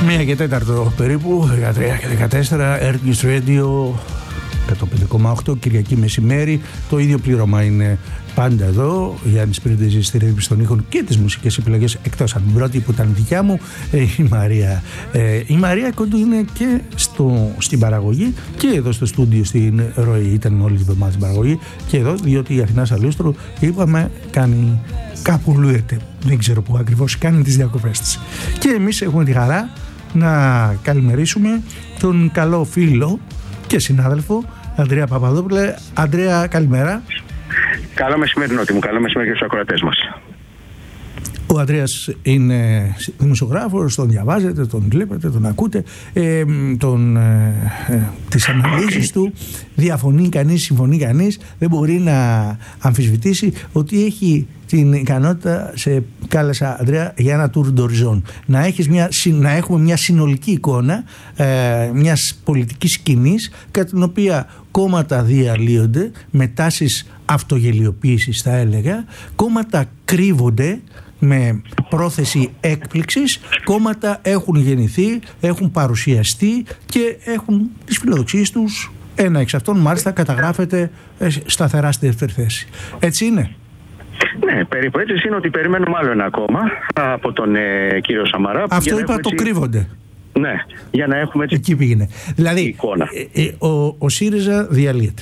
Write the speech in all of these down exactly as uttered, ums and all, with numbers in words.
Μία και τέταρτο περίπου, δεκατρία και δεκατέσσερα, Air News Radio εκατό πέντε κόμμα οκτώ, Κυριακή μεσημέρι. Το ίδιο πλήρωμα είναι πάντα εδώ. Γιάννης Πρίντεζης στη ρύθμιση των ήχων και τις μουσικές επιλογές, εκτός από την πρώτη που ήταν δικιά μου, ε, η Μαρία. Ε, η Μαρία Κοντού είναι και στο, στην παραγωγή και εδώ στο στούντιο στην ροή. Ήταν όλη τη εβδομάδα στην παραγωγή και εδώ, διότι η Αθηνά Σαλούστρου, είπαμε, κάνει κάπου λούεται. Δεν ξέρω πού ακριβώς κάνει τις διακοπές της. Και εμείς έχουμε τη χαρά να καλημερίσουμε τον καλό φίλο και συνάδελφο Ανδρέα Παπαδόπουλε. Ανδρέα, καλημέρα. Καλό μεσημέρι, Νότι μου. Καλό μεσημέρι για τους ακροατές μας. Ο Ανδρέας είναι δημοσιογράφος, τον διαβάζετε, τον βλέπετε, τον ακούτε, ε, τον, ε, ε, τις αναλύσεις του. Διαφωνεί κανείς, συμφωνεί κανείς, δεν μπορεί να αμφισβητήσει ότι έχει την ικανότητα, σε κάλεσα Ανδρέα για ένα tour d'horizon, να, έχεις μια, να έχουμε μια συνολική εικόνα ε, μιας πολιτικής σκηνής κατά την οποία κόμματα διαλύονται με τάσεις αυτογελιοποίησης, θα έλεγα, κόμματα κρύβονται με πρόθεση έκπληξης, κόμματα έχουν γεννηθεί, έχουν παρουσιαστεί και έχουν τις φιλοδοξίες τους. Ένα εξ αυτών μάλιστα καταγράφεται σταθερά στη δεύτερη θέση. Έτσι είναι? Ναι, περίπου έτσι είναι, ότι περιμένουμε άλλο ένα κόμμα από τον ε, κύριο Σαμαρά. Αυτό είπα, το έτσι... κρύβονται. Ναι, για να έχουμε έτσι... Εκεί πήγαινε. Δηλαδή, εικόνα. Ε, ε, ο, ο ΣΥΡΙΖΑ διαλύεται.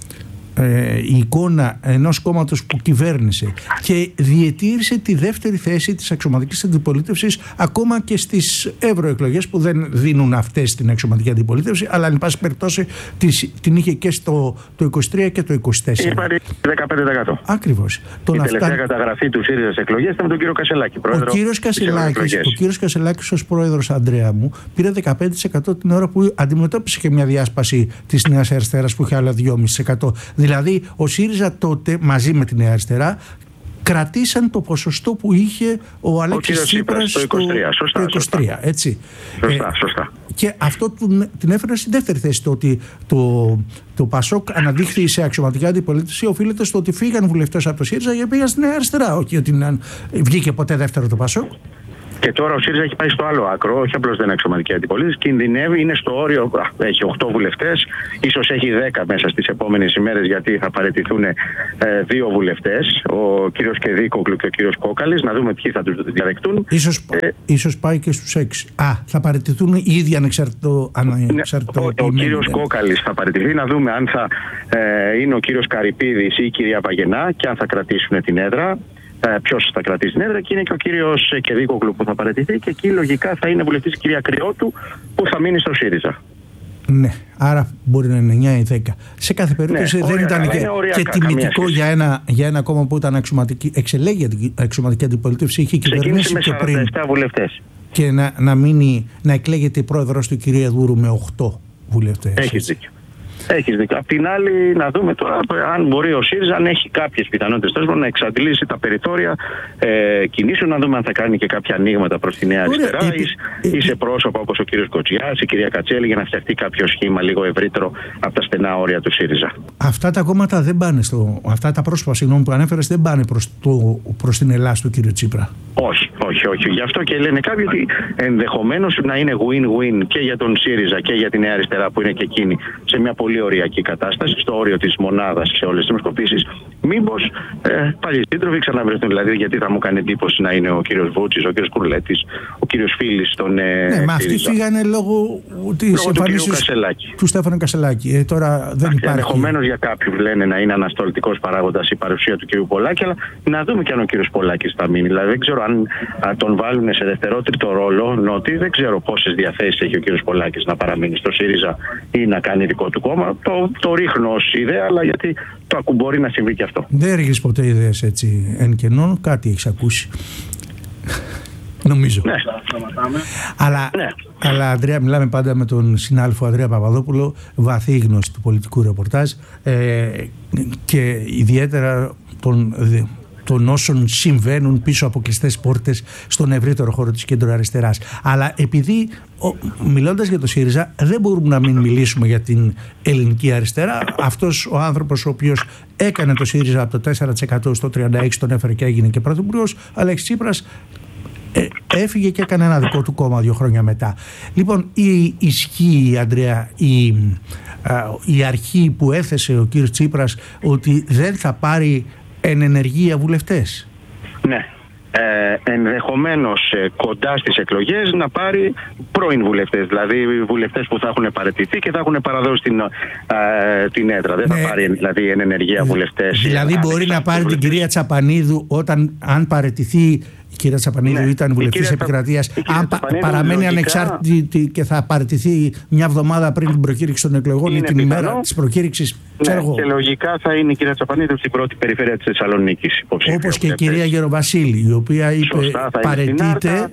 Ε, η εικόνα ενός κόμματος που κυβέρνησε και διετήρησε τη δεύτερη θέση της αξιωματικής αντιπολίτευσης ακόμα και στις ευρωεκλογές, που δεν δίνουν αυτές την αξιωματική αντιπολίτευση, αλλά εν πάση περιπτώσει την είχε και στο το είκοσι τρία και το είκοσι τέσσερα. Υπάρχει δεκαπέντε τοις εκατό. Ακριβώς. Η τελευταία αυτά... καταγραφή του ΣΥΡΙΖΑ στις εκλογές ήταν με τον κύριο Κασελάκη. Ο κύριος Κασελάκης, ο κύριος Κασελάκης ως πρόεδρος, Ανδρέα μου, πήρε δεκαπέντε τοις εκατό την ώρα που αντιμετώπισε και μια διάσπαση της Νέας Αριστεράς που είχε άλλα δυόμισι τοις εκατό. Δηλαδή, ο ΣΥΡΙΖΑ τότε μαζί με τη Νέα Αριστερά κρατήσαν το ποσοστό που είχε ο Αλέξης Τσίπρας το είκοσι τρία. Σωστά, το είκοσι τρία, σωστά. Έτσι. Σωστά, σωστά. Ε, και αυτό την έφερε στη δεύτερη θέση. Το ότι το, το ΠΑΣΟΚ αναδείχθη σε αξιωματική αντιπολίτευση οφείλεται στο ότι φύγαν βουλευτές από το ΣΥΡΙΖΑ και πήγαν στη Νέα Αριστερά. Όχι ότι βγήκε ποτέ δεύτερο το ΠΑΣΟΚ. Και τώρα ο ΣΥΡΙΖΑ έχει πάει στο άλλο άκρο, όχι απλώς δεν είναι αξιωματική αντιπολίτευση, κινδυνεύει, είναι στο όριο, έχει οκτώ βουλευτές, ίσως έχει δέκα μέσα στις επόμενες ημέρες, γιατί θα παραιτηθούν ε, δύο βουλευτές, ο κύριος Κεδίκογλου και ο κύριος Κόκαλης, να δούμε ποιοι θα τους διαδεχτούν. Ίσως, ε, ίσως πάει και στους έξι. Α, θα παραιτηθούν οι ίδιοι ανεξαρτητο, ανεξαρτητο, ο, ο κύριος Κόκαλης θα παραιτηθεί, να δούμε αν θα ε, είναι ο κύριος Καρυπίδης ή η κυρία Παγενά και αν θα κρατήσουν την έδρα. Ποιος θα κρατήσει την έδρα, και είναι και ο κύριος Κεδίκογλου που θα παραιτηθεί, και εκεί λογικά θα είναι βουλευτής η κυρία Κρυότου που θα μείνει στο ΣΥΡΙΖΑ. Ναι, άρα μπορεί να είναι εννιά ή δέκα. Σε κάθε περίπτωση ναι, δεν οριακά, ήταν και, οριακά, και τιμητικό για ένα, για ένα κόμμα που ήταν αξιωματική, εξελέγει αξιωματική αντιπολίτευση, είχε κυβερνήσει και πριν. σαράντα επτά βουλευτές. Και να, να, μείνει, να εκλέγεται η πρόεδρος του κυρία Δούρου με οκτώ βουλευτές. Έχεις δίκιο. Έχεις δίκιο. Απ' την άλλη, να δούμε τώρα αν μπορεί ο ΣΥΡΙΖΑ, αν έχει κάποιες πιθανότητες τέλος να εξαντλήσει τα περιθώρια ε, κινήσεων, να δούμε αν θα κάνει και κάποια ανοίγματα προς τη Νέα Αριστερά ή, ε, ή σε πρόσωπα όπως ο κύριος Κοτσιάς, η κυρία Κατσέλη, για να φτιαχτεί κάποιο σχήμα λίγο ευρύτερο από τα στενά όρια του ΣΥΡΙΖΑ. Αυτά τα κόμματα δεν πάνε στο. Αυτά τα πρόσωπα, συγγνώμη, που ανέφερες, δεν πάνε προς, το, προς την Ελλάδα του κύριου Τσίπρα. Όχι, όχι, όχι. Γι' αυτό και λένε κάποιοι ότι ενδεχομένως να είναι win-win και για τον ΣΥΡΙΖΑ και για τη Νέα Αριστερά, που είναι και εκείνη σε μια πολύ οριακή κατάσταση, στο όριο της μονάδας σε όλες τις δημοσκοπήσεις. Μήπως ε, πάλι σύντροφοι ξαναβρεθούν, δηλαδή, γιατί θα μου κάνει εντύπωση να είναι ο κύριος Βούτσης, ο κύριος Κουρλέτης, ο κύριος Φίλης των. Ε, ναι, μα αυτοί φύγανε λόγω της εμφανίσεως του, του Στέφανου Κασελάκη. Ε, τώρα δεν υπάρχει. Ενδεχομένως για κάποιους λένε να είναι αναστολτικός παράγοντας η παρουσία του κύριου Πολάκη, αλλά να δούμε και αν ο κύριος Πολάκης θα μείνει. Δηλαδή, δεν ξέρω αν, αν τον βάλουν σε δευτερότριτο ρόλο, Νότι, δεν ξέρω πόσες διαθέσεις έχει ο κύριος Πολάκης να παραμείνει στο ΣΥΡΙΖΑ ή να κάνει δικό του κόμμα. Το, το ρίχνω ως ιδέα, αλλά γιατί το ακουμπορεί να συμβεί και αυτό. Δεν ρίχνεις ποτέ ιδέες έτσι εν κενών, κάτι έχεις ακούσει. Νομίζω. Ναι. Αλλά, ναι. αλλά Ανδρέα, μιλάμε πάντα με τον συνάδελφο Ανδρέα Παπαδόπουλο, βαθύ γνώση του πολιτικού ρεπορτάζ ε, και ιδιαίτερα τον, των όσων συμβαίνουν πίσω από κλειστές πόρτες στον ευρύτερο χώρο της κέντρο αριστεράς. Αλλά επειδή μιλώντας για το ΣΥΡΙΖΑ δεν μπορούμε να μην μιλήσουμε για την ελληνική αριστερά. Αυτός ο άνθρωπος ο οποίος έκανε το ΣΥΡΙΖΑ από το τέσσερα τοις εκατό στο τριάντα έξι, τον έφερε και έγινε και πρωθυπουργός, Αλέξης Τσίπρας, Ε, έφυγε και έκανε ένα δικό του κόμμα δύο χρόνια μετά. Λοιπόν, η, ισχύει, Ανδρέα, η, α, η αρχή που έθεσε ο κύριος Τσίπρας ότι δεν θα πάρει εν ενεργεία βουλευτές? Ναι. Ε, ενδεχομένως ε, κοντά στις εκλογές να πάρει πρώην βουλευτές, δηλαδή βουλευτές που θα έχουν παραιτηθεί και θα έχουν παραδώσει την, ε, την έδρα. Δεν ναι. θα πάρει δηλαδή εν ενεργεία βουλευτές. Δηλαδή μπορεί να πάρει βουλευτές. Την κυρία Τσαπανίδου όταν, αν παραιτηθεί. Η κυρία Τσαπανίδου ναι. ήταν βουλευτής επικρατείας. Αν παραμένει λογικά, ανεξάρτητη και θα παραιτηθεί μια εβδομάδα πριν την προκήρυξη των εκλογών ή την πιθανό, ημέρα της προκήρυξης. Ναι, και λογικά θα είναι η κυρία Τσαπανίδου στην πρώτη περιφέρεια της Θεσσαλονίκης. Όπως και η κυρία Γεροβασίλη, η οποία είπε σωστά, παραιτείται,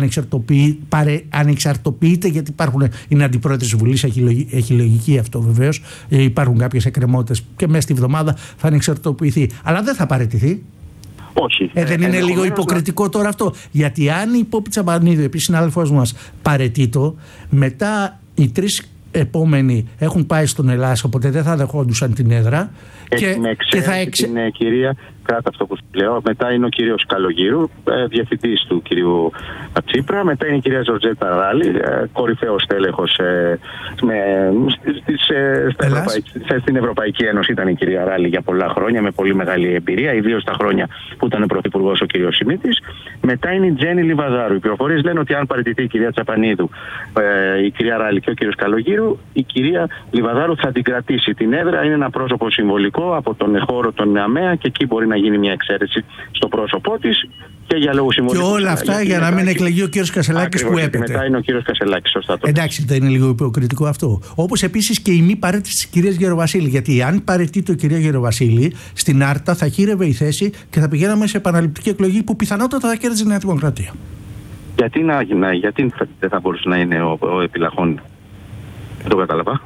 ανεξαρτοποιείται, γιατί υπάρχουν, είναι αντιπρόεδρος της Βουλής, έχει, έχει λογική αυτό βεβαίως. Υπάρχουν κάποιες εκκρεμότητες και μέσα στη εβδομάδα θα ανεξαρτοποιηθεί. Αλλά δεν θα παραιτηθεί. Όχι. Ε, δεν είναι λίγο υποκριτικό τώρα αυτό? Γιατί αν η Πόπη Τσαπανίδου, επίσης συνάδελφός μας, παραιτείτο, μετά οι τρεις επόμενοι έχουν πάει στον Ελλάς, οπότε δεν θα δεχόντουσαν την έδρα. Και, και θα εξε... την ε, κυρία, κράτα αυτό που σου λέω, μετά είναι ο κύριος Καλογύρου, ε, διευθυντής του κυρίου Τσίπρα, μετά είναι η κυρία Ζορτζέτα Ράλη, ε, κορυφαίος τέλεχος ε, με, στις, ε, στα Ευρωπαϊκή, στην Ευρωπαϊκή Ένωση ήταν η κυρία Ράλη για πολλά χρόνια, με πολύ μεγάλη εμπειρία, ιδίως τα χρόνια που ήταν πρωθυπουργός ο κύριος Σιμίτης. Μετά είναι η Τζέννη Λιβαδάρου. Οι πληροφορίες λένε ότι αν παραιτηθεί η κυρία Τσαπανίδου, ε, η κυρία Ράλη και ο κύριος Καλογύρου, η κυρία Λιβαδάρου θα την κρατήσει την έδρα. Είναι ένα πρόσωπο συμβολικό από τον χώρο των ΑΜΕΑ και εκεί μπορεί να γίνει μια εξαίρεση στο πρόσωπό της και για λόγους συμβολικούς. Και όλα αυτά για, για να μην εκλεγεί ο κύριος Κασελάκης που έπεται. Μετά είναι ο κύριος Κασελάκης, σωστά το. Εντάξει, δεν είναι λίγο υποκριτικό αυτό? Όπως επίσης και η μη παρέτηση της κυρίας Γεροβασίλη. Γιατί αν παραιτεί το κυρία Γεροβασίλη, στην Άρτα θα χείρευε η θέση και θα πηγαίναμε σε επαναληπτική εκλογή που πιθανότατα θα κέρδιζε η Νέα Δημοκρατία. Γιατί, να, να, γιατί δεν θα μπορούσε να είναι ο, ο επιλαχών? Δεν το κατάλαβα.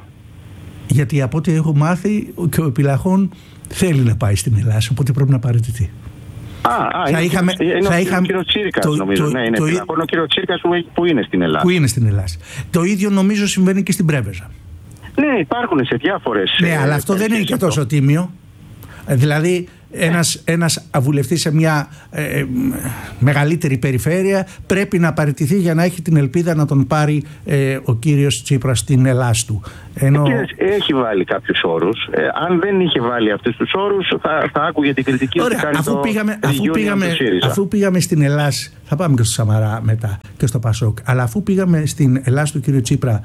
Γιατί από ό,τι έχω μάθει και ο επιλαχών θέλει να πάει στην Ελλάδα, οπότε πρέπει να παραιτηθεί. Α, α, θα είχαμε, είναι θα ο είχαμε, κύριος Τσίρκας το, νομίζω. Το, ναι, είναι το, επιλαχών ο κύριος Τσίρκας που, που είναι στην Ελλάδα. Που είναι στην Ελλάδα. Το ίδιο νομίζω συμβαίνει και στην Πρέβεζα. Ναι, υπάρχουν σε διάφορες... Ναι, αλλά αυτό δεν είναι και τόσο τίμιο. Δηλαδή ένας, ένας βουλευτής σε μια ε, μεγαλύτερη περιφέρεια πρέπει να παραιτηθεί για να έχει την ελπίδα να τον πάρει ε, ο κύριος Τσίπρας στην Ελλάδα του. Ενώ... Έχει βάλει κάποιους όρους. Ε, αν δεν είχε βάλει αυτούς τους όρους θα, θα άκουγε την κριτική. Ωραία, ότι αφού, το πήγαμε, αφού, πήγαμε, αφού πήγαμε στην Ελλάδα, θα πάμε και στο Σαμαρά μετά και στο Πασόκ, αλλά αφού πήγαμε στην Ελλάδα του κύριου Τσίπρα,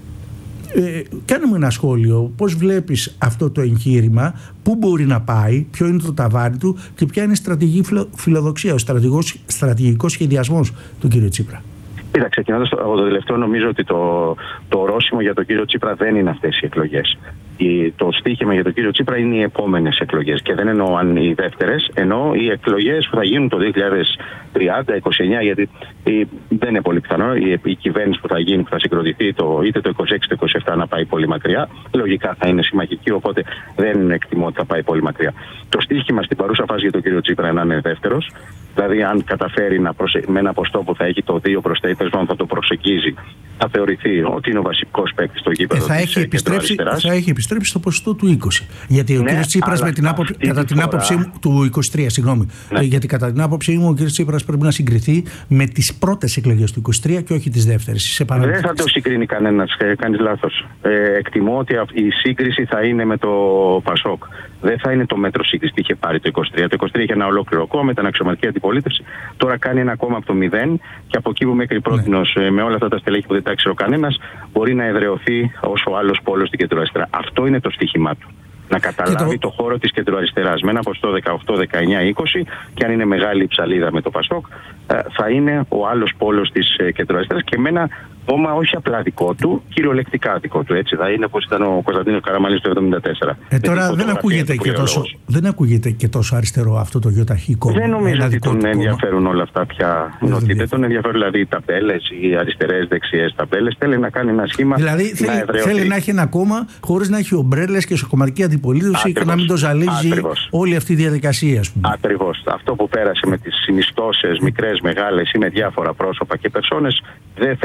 Ε, κάνε μου ένα σχόλιο. Πώς βλέπεις αυτό το εγχείρημα, πού μπορεί να πάει, ποιο είναι το ταβάνι του και ποια είναι η στρατηγική φιλοδοξία, ο στρατηγικός, στρατηγικός σχεδιασμός του κύριου Τσίπρα? Κοίτα, ξεκινώντας από το τελευταίο, νομίζω ότι το, το ορόσημο για τον κύριο Τσίπρα δεν είναι αυτές οι εκλογές. Η, το στίχημα για τον κύριο Τσίπρα είναι οι επόμενες εκλογές. Και δεν εννοώ αν οι δεύτερες, εννοώ οι εκλογές που θα γίνουν το δύο χιλιάδες τριάντα είκοσι εννιά, γιατί η, δεν είναι πολύ πιθανό η, η κυβέρνηση που θα γίνει, που θα συγκροτηθεί το, είτε το είκοσι έξι είτε το είκοσι επτά να πάει πολύ μακριά. Λογικά θα είναι συμμαχική, οπότε δεν εκτιμώ ότι θα πάει πολύ μακριά. Το στίχημα στην παρούσα φάση για τον κύριο Τσίπρα να είναι δεύτερος. Δηλαδή, αν καταφέρει να προσε... με ένα ποστό που θα έχει το δύο προς τα ύπεσμα, θα το προσεγγίζει, θα θεωρηθεί ότι είναι ο βασικός παίκτης στο γήπεδο. Ε, θα, έχει επιστρέψει, θα έχει επιστρέψει στο ποσοστό του είκοσι. Γιατί ο ναι, κ. Τσίπρας, με την άποψη, κατά την άποψή μου, του είκοσι τρία, συγγνώμη. Ναι. Γιατί κατά την άποψή μου, ο κ. Τσίπρας πρέπει να συγκριθεί με τις πρώτες εκλογές του είκοσι τρία και όχι τις δεύτερες. Δεν θα το συγκρίνει κανένας, κάνεις λάθος. Ε, εκτιμώ ότι η σύγκριση θα είναι με το Πασόκ. Δεν θα είναι το μέτρο σύγκριση που είχε πάρει το είκοσι τρία. Το είκοσι τρία είχε ένα ολόκληρο κόμμα, ήταν αξιωματική αντιπολίτευση. Τώρα κάνει ένα κόμμα από το μηδέν και από εκεί που μέχρι πρότινος, ναι, με όλα αυτά τα στελέχη που δεν τα ξέρω κανένας, μπορεί να εδραιωθεί ως ο άλλος πόλος στην κεντροαριστερά. Αυτό είναι το στοίχημά του. Να καταλάβει το... το χώρο της κεντροαριστεράς με ένα ποσοστό δεκαοκτώ, δεκαεννιά, είκοσι, και αν είναι μεγάλη η ψαλίδα με το Πασόκ, θα είναι ο άλλος πόλος της κεντροαριστεράς και με ένα κόμμα όχι απλά δικό του, κυριολεκτικά δικό του. Έτσι θα είναι όπως ήταν ο Κωνσταντίνος Καραμανλής το εβδομήντα τέσσερα. Ε, τώρα δεν ακούγεται, και τόσο, δεν ακούγεται και τόσο αριστερό αυτό το ΙΟΤΑΧΗ κόμμα. Δεν νομίζω ότι τον ενδιαφέρουν όλα αυτά πια. Ότι δεν τον ενδιαφέρουν δηλαδή οι ταμπέλες, οι αριστερές, δεξιές ταμπέλες. Θέλει να κάνει ένα σχήμα. Δηλαδή θέλει να, θέλει να έχει ένα κόμμα χωρίς να έχει ομπρέλες και ισοκομματική αντιπολίτευση και να μην το ζαλίζει όλη αυτή η διαδικασία. Ακριβώς. Αυτό που πέρασε με τις συνιστώσεις μικρές, μεγάλες ή με διάφορα πρόσωπα και περσόνες δεν θέλει να το ξανα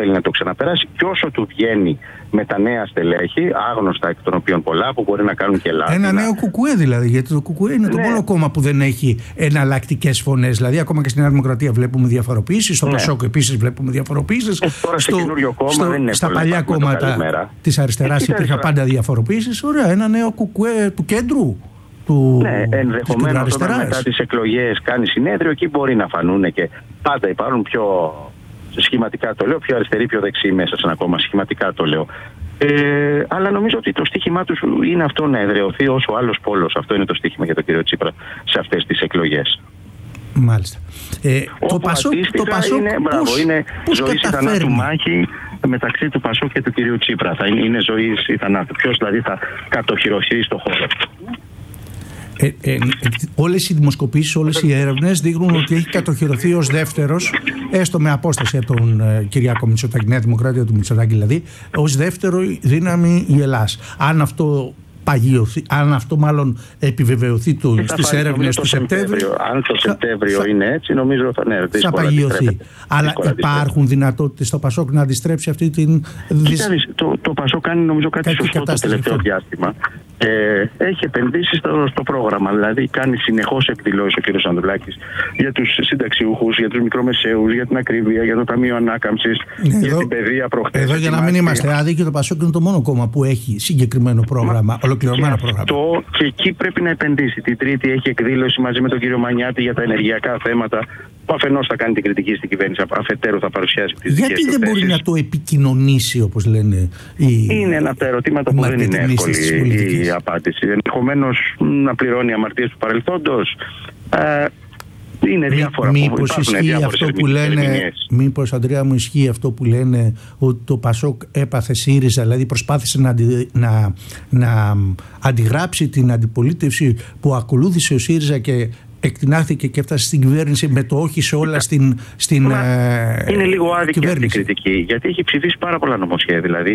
να περάσει, και όσο του βγαίνει με τα νέα στελέχη, άγνωστα εκ των οποίων πολλά που μπορεί να κάνουν και λάθη. Ένα νέο κουκουέ δηλαδή, γιατί το κουκουέ είναι το ναι. μόνο κόμμα που δεν έχει εναλλακτικές φωνές. Δηλαδή, ακόμα και στην Νέα Δημοκρατία βλέπουμε διαφοροποιήσεις, στο ναι. Πασόκ επίσης βλέπουμε διαφοροποιήσεις. Ε, τώρα στο, κόμμα στο, δεν είναι στα παλιά κόμματα της αριστεράς υπήρχαν πάντα διαφοροποιήσεις. Ωραία, ένα νέο κουκουέ του κέντρου. Του, ναι, ενδεχομένως όταν μετά τις εκλογές κάνει συνέδριο, εκεί μπορεί να φανούν και πάντα υπάρχουν πιο. Σχηματικά το λέω, πιο αριστερή, πιο δεξί μέσα σε ένα κόμμα. Σχηματικά το λέω. Ε, αλλά νομίζω ότι το στίχημά του είναι αυτό, να εδραιωθεί όσο άλλος πόλος. Αυτό είναι το στίχημα για τον κύριο Τσίπρα σε αυτές τις εκλογές. Μάλιστα. Ε, το Πασόκ είναι, μπράβο, είναι ζωής ή θανάτου μάχη μεταξύ του Πασόκ και του κυρίου Τσίπρα. Θα είναι, είναι ζωής ή θανάτου. Ποιος δηλαδή θα κατοχυρώσει στο χώρο. Ε, ε, ε, όλες οι δημοσκοπήσεις, όλες οι έρευνες δείχνουν ότι έχει κατοχυρωθεί ως δεύτερος, έστω με απόσταση από τον ε, Κυριάκο Μητσοτάκη, Νέα Δημοκρατία του Μητσοτάκη δηλαδή, ως δεύτερο δύναμη η Ελλάς. Αν αυτό παγιωθεί, αν αυτό μάλλον επιβεβαιωθεί το, στις έρευνες του Σεπτέμβριο. Αν το Σεπτέμβριο θα, είναι έτσι, νομίζω θα, ναι, θα παγιωθεί. Αλλά υπάρχουν δυνατότητες στο Πασόκ να αντιστρέψει αυτή την. Κοιτάξτε, το, το Πασόκ κάνει νομίζω κάτι, κάτι σωστό το τελευταίο διάστημα. Ε, έχει επενδύσει στο, στο πρόγραμμα. Δηλαδή, κάνει συνεχώς εκδηλώσεις ο κ. Ανδρουλάκης για τους συνταξιούχους, για τους μικρομεσαίους, για την ακρίβεια, για το Ταμείο Ανάκαμψης, ναι, για εδώ, την παιδεία προχθές. Εδώ, για να μην είμαστε άδικοι, το Πασόκ είναι το μόνο κόμμα που έχει συγκεκριμένο πρόγραμμα, ολοκληρωμένο πρόγραμμα. Αυτό και εκεί πρέπει να επενδύσει. Την Τρίτη έχει εκδήλωση μαζί με τον κύριο Μανιάτη για τα ενεργειακά θέματα, που αφενός θα κάνει την κριτική στην κυβέρνηση, αφετέρου θα παρουσιάσει τις δικές του θέσεις. Γιατί δεν μπορεί να το επικοινωνήσει, όπως λένε οι. Είναι ένα από τα ερωτήματα που δεν είναι εύκολη η απάντηση. Ενδεχομένως να πληρώνει αμαρτίες του παρελθόντος. Ε, είναι διάφορα. Μήπως ισχύει αυτό που λένε, μήπως, Ανδρέα μου, ισχύει αυτό που λένε ότι το Πασόκ έπαθε ΣΥΡΙΖΑ, δηλαδή προσπάθησε να, αντι, να, να αντιγράψει την αντιπολίτευση που ακολούθησε ο ΣΥΡΙΖΑ και εκτινάχθηκε και έφτασε στην κυβέρνηση με το όχι σε όλα στην, στην ε, είναι λίγο άδικη αυτή η κριτική, γιατί έχει ψηφίσει πάρα πολλά νομοσχέδια. Δηλαδή,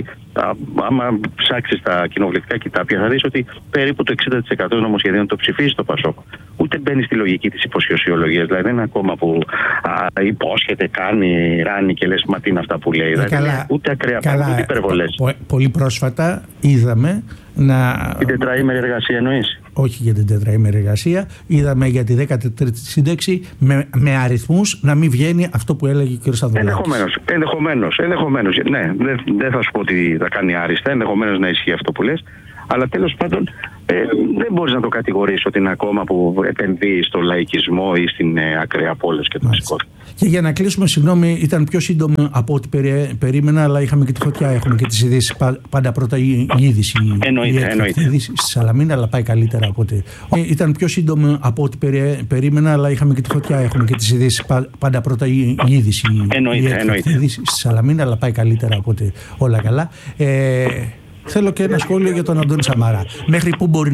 άμα ψάξεις τα κοινοβουλευτικά κοιτάπια, θα δεις ότι περίπου το εξήντα τοις εκατό των νομοσχεδίων το ψηφίσει το Πασόκ. Ούτε μπαίνει στη λογική της υποσιωσιολογίας. Δηλαδή, δεν είναι ένα κόμμα που α, υπόσχεται, κάνει, ράνει και λες μα τι είναι αυτά που λέει. Δηλαδή, καλά, ούτε ακραία πράγματα, ούτε υπερβολές. Πολύ πρόσφατα είδαμε να. Την τετραήμερη εργασία εννοείς? Όχι για την τετραήμερη εργασία. Είδαμε για τη δέκατη τρίτη σύνταξη με, με αριθμούς να μην βγαίνει αυτό που έλεγε ο κ. Σαδουλάκης. Ενδεχομένως. Ενδεχομένως. Ενδεχομένως. Ναι, δεν, δεν θα σου πω ότι θα κάνει άριστα. Ενδεχομένως να ισχύει αυτό που λες. Αλλά τέλος πάντων ε, δεν μπορείς να το κατηγορήσεις ότι είναι ένα κόμμα που επενδύει στο λαϊκισμό ή στην ε, ακραία πόλη και το βασικό. Και για να κλείσουμε, συγγνώμη, ήταν πιο σύντομο από ό,τι περί, περίμενα, αλλά είχαμε και τη φωτιά, έχουμε και τις ειδήσεις. Πάντα πρώτα η, η είδηση. Εννοείται, η εννοείται. Είδηση στη Σαλαμίνα, αλλά πάει καλύτερα από ό,τι. Ήταν πιο σύντομο από ό,τι περί, περίμενα, αλλά είχαμε και τη φωτιά, έχουμε και τις ειδήσεις. Πάντα πρώτα η, η είδηση. Εννοείται, η εννοείται. Είδηση στη Σαλαμίνα, αλλά πάει καλύτερα από ό,τι όλα καλά. Ε, θέλω και ένα σχόλιο για τον Αντώνη Σαμαρά. Μέχρι πού μπορεί